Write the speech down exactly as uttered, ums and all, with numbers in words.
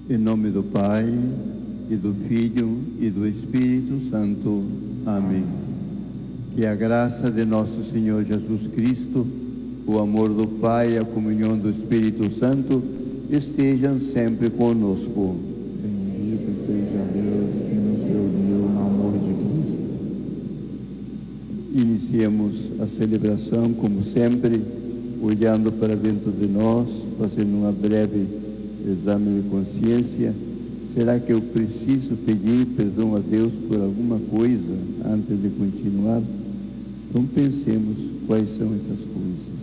Em nome do Pai, e do Filho, e do Espírito Santo. Amém. Que a graça de nosso Senhor Jesus Cristo, o amor do Pai e a comunhão do Espírito Santo estejam sempre conosco. Bendito seja Deus que nos reuniu no amor de Cristo. Iniciemos a celebração, como sempre, olhando para dentro de nós, fazendo uma breve exame de consciência. Será que eu preciso pedir perdão a Deus por alguma coisa antes de continuar? Então pensemos quais são essas coisas.